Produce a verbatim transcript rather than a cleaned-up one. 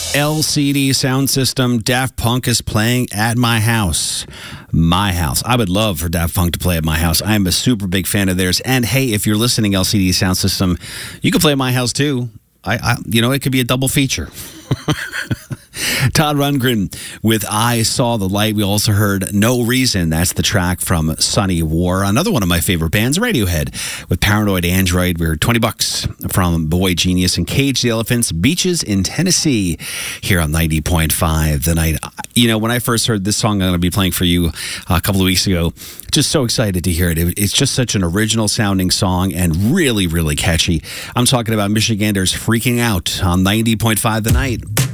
L C D sound system. Daft Punk is playing at my house. My house. I would love for Daft Punk to play at my house. I am a super big fan of theirs. And hey, if you're listening, L C D sound system, you can play at my house too. I, I you know, it could be a double feature. Todd Rundgren with I Saw the Light. We also heard No Reason. That's the track from Sunny War. Another one of my favorite bands, Radiohead, with Paranoid Android. We heard twenty bucks from Boy Genius and Cage the Elephants, Beaches in Tennessee, here on ninety point five The Night. You know, when I first heard this song I'm going to be playing for you a couple of weeks ago, just so excited to hear it. It's just such an original sounding song and really, really catchy. I'm talking about Michiganders Freaking Out on ninety point five The Night.